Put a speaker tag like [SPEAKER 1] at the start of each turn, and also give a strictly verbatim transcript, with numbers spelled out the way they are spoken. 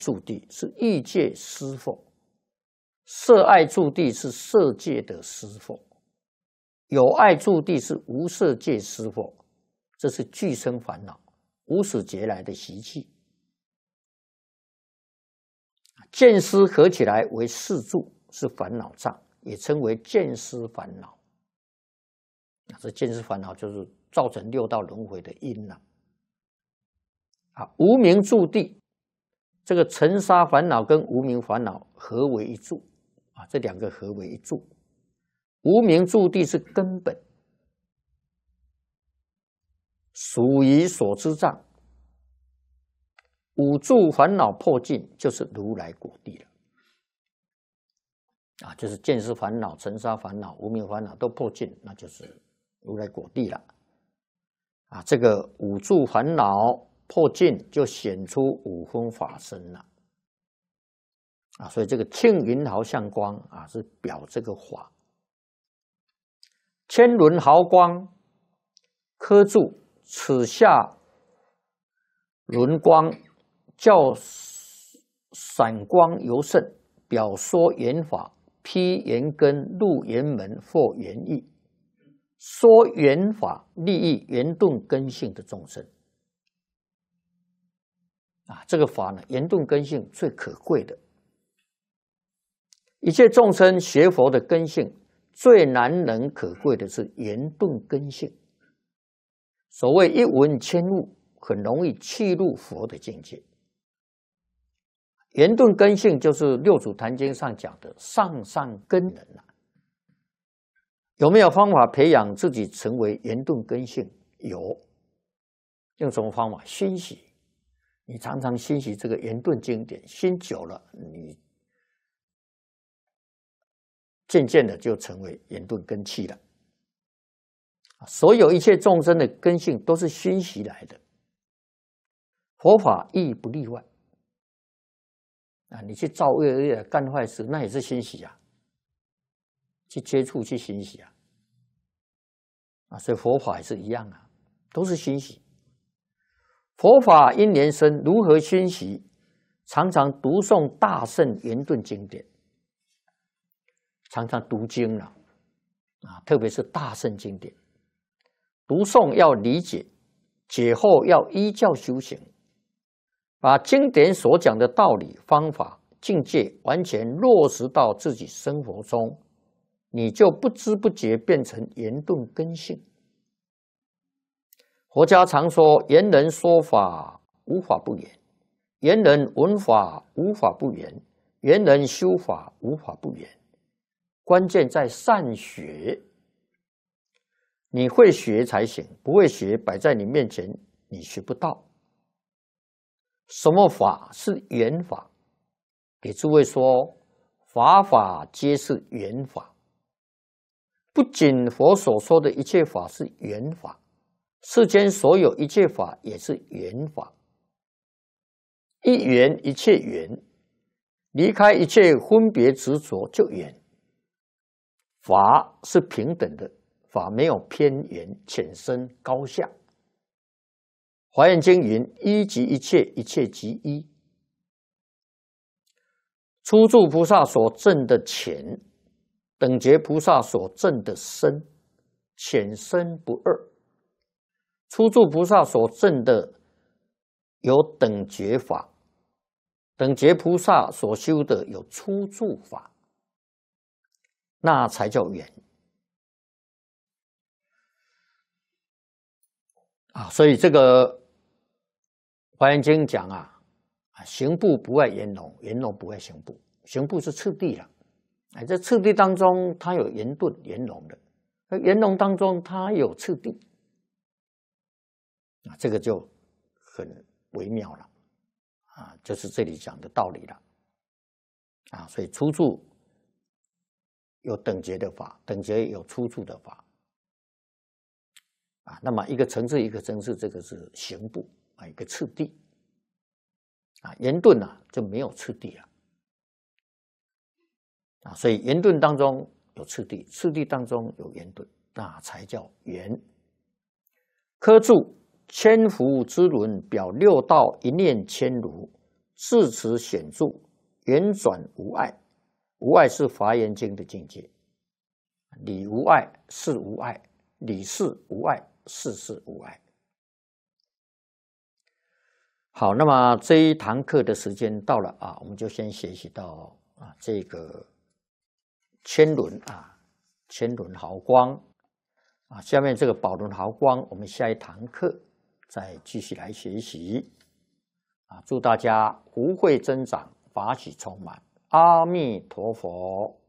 [SPEAKER 1] 住地是欲界师父，色爱住地是色界的师父，有爱住地是无色界师父，这是俱生烦恼，无始劫来的习气。见思合起来为四住，是烦恼障，也称为见思烦恼。这见思烦恼就是造成六道轮回的因了。啊，无明住地，这个尘沙烦恼跟无明烦恼合为一住，啊，这两个合为一住。无明住地是根本，属于所知障。五住烦恼破尽，就是如来果地了。啊，就是见思烦恼、尘沙烦恼、无明烦恼都破尽，那就是如来果地了。啊，这个五住烦恼破尽，就显出五分法身了。啊，所以这个庆云毫相光啊，是表这个法。千轮毫光，科注此下轮光。较闪光尤甚，表说缘法，披缘根，入缘门，或缘义。说缘法，利益圆顿根性的众生。啊，这个法呢，圆顿根性最可贵的。一切众生学佛的根性，最难能可贵的是圆顿根性。所谓一闻千悟，很容易契入佛的境界。圆顿根性就是六祖坛经上讲的上上根人啊。有没有方法培养自己成为圆顿根性？有。用什么方法？熏习。你常常熏习这个圆顿经典，熏久了，你渐渐的就成为圆顿根器了。所有一切众生的根性都是熏习来的，佛法亦不例外。啊，你去造恶业、干坏事，那也是熏习啊，去接触、去熏习啊，啊，所以佛法也是一样啊，都是熏习。佛法因缘生，如何熏习？常常读诵大圣圆顿经典，常常读经了啊，特别是大圣经典，读诵要理解，解后要依教修行。把经典所讲的道理、方法、境界完全落实到自己生活中，你就不知不觉变成圆顿根性。佛家常说，圆人说法无法不圆，圆人闻法无法不圆，圆人修法无法不圆。关键在善学，你会学才行，不会学摆在你面前，你学不到。什么法是圆法？给诸位说，法法皆是圆法。不仅佛所说的一切法是圆法，世间所有一切法也是圆法。一圆一切圆，离开一切分别执着就圆。法是平等的，法没有偏圆、浅深、高下。华严经云：一即一切，一切即一。初住菩萨所证的浅，等觉菩萨所证的深，浅深不二。初住菩萨所证的有等觉法，等觉菩萨所修的有初住法，那才叫圆。啊，所以这个华严经讲啊，行部不外圆融，圆融不外行部。行部是次第了，哎，在次第当中，它有圆顿、圆融的；而圆融当中，它有次第，啊，这个就很微妙了，啊，就是这里讲的道理了，啊，所以初住有等觉的法，等觉有初住的法。啊，那么一个层次一个层次，这个是行部啊，一个次第啊，圆顿啊就没有次第了啊，所以圆顿当中有次第，次第当中有圆顿，那才叫圆。科注千福之轮表六道一念千如， 誓词显著，圆转无碍。无碍是《华严经》的境界，理无碍，事无碍，理事无碍，事事无碍。好，那么这一堂课的时间到了啊，我们就先学习到啊这个千轮啊，千轮毫光啊，下面这个宝轮毫光，我们下一堂课再继续来学习啊。祝大家福慧增长，法喜充满，阿弥陀佛。